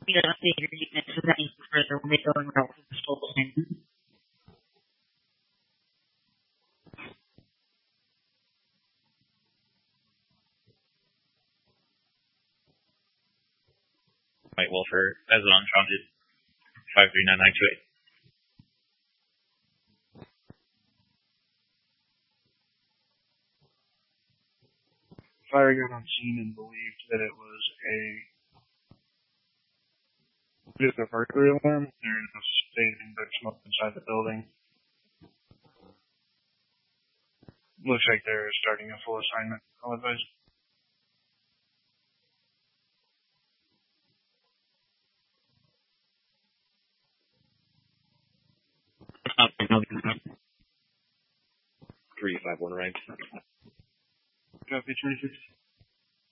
You know, update your units with any further when they go en route to the full line. White Wolfer, as on transit 539928. Fire got on scene and believed that it was just a burglary alarm. There is no stating but smoke inside the building. Looks like they're starting a full assignment. I'll advise. Okay, 351 right. Copy 26.